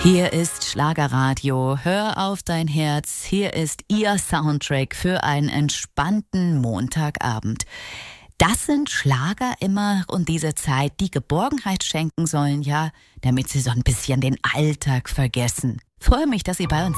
Hier ist Schlagerradio. Hör auf dein Herz. Hier ist Ihr Soundtrack für einen entspannten Montagabend. Das sind Schlager immer und diese Zeit, die Geborgenheit schenken sollen, ja, damit Sie so ein bisschen den Alltag vergessen. Freue mich, dass Sie bei uns